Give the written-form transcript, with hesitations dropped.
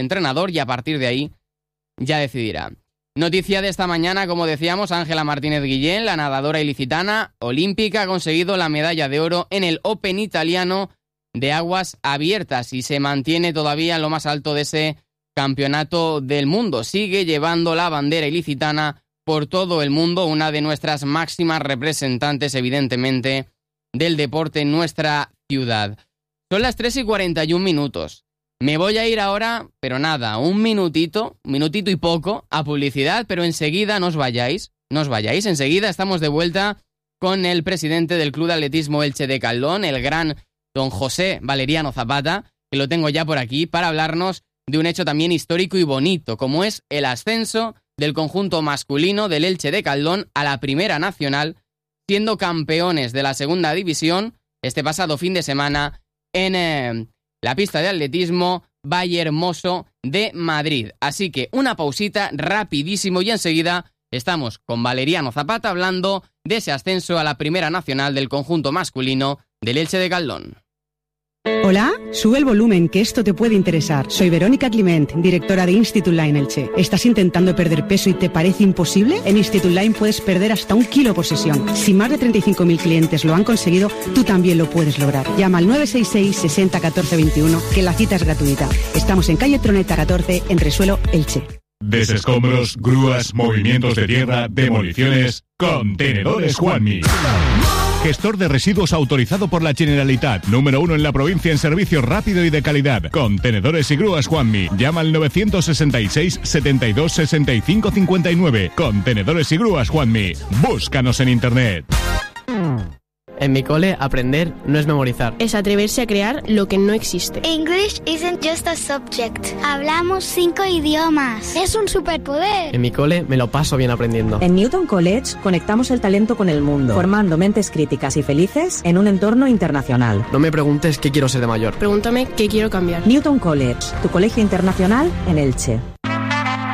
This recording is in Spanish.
entrenador y a partir de ahí ya decidirá. Noticia de esta mañana, como decíamos, Ángela Martínez Guillén, la nadadora ilicitana olímpica, ha conseguido la medalla de oro en el Open italiano de aguas abiertas y se mantiene todavía en lo más alto de ese campeonato del mundo. Sigue llevando la bandera ilicitana por todo el mundo, una de nuestras máximas representantes, evidentemente, del deporte en nuestra ciudad. Son las 3:41. Me voy a ir ahora, pero nada, un minutito y poco, a publicidad, pero enseguida no os vayáis, enseguida estamos de vuelta con el presidente del Club de Atletismo Elche de Caldón, el gran don José Valeriano Zapata, que lo tengo ya por aquí, para hablarnos de un hecho también histórico y bonito, como es el ascenso del conjunto masculino del Elche de Caldón a la Primera Nacional, siendo campeones de la Segunda División este pasado fin de semana en la pista de atletismo Vallehermoso de Madrid. Así que una pausita rapidísimo y enseguida estamos con Valeriano Zapata hablando de ese ascenso a la Primera Nacional del conjunto masculino del Elche de Caldón. Hola, sube el volumen, que esto te puede interesar. Soy Verónica Climent, directora de Institute Line Elche. ¿Estás intentando perder peso y te parece imposible? En Institute Line puedes perder hasta 1 kilo por sesión. Si más de 35.000 clientes lo han conseguido, tú también lo puedes lograr. Llama al 966 60 14 21, que la cita es gratuita. Estamos en calle Troneta 14, en Resuelo, Elche. Desescombros, grúas, movimientos de tierra, demoliciones. Contenedores Juanmi. Gestor de residuos autorizado por la Generalitat. Número 1 en la provincia en servicio rápido y de calidad. Contenedores y grúas Juanmi. Llama al 966 72 65 59. Contenedores y grúas Juanmi. Búscanos en internet. En mi cole, aprender no es memorizar. Es atreverse a crear lo que no existe. English isn't just a subject. Hablamos 5 idiomas. Es un superpoder. En mi cole me lo paso bien aprendiendo. En Newton College conectamos el talento con el mundo, formando mentes críticas y felices en un entorno internacional. No me preguntes qué quiero ser de mayor. Pregúntame qué quiero cambiar. Newton College, tu colegio internacional en Elche.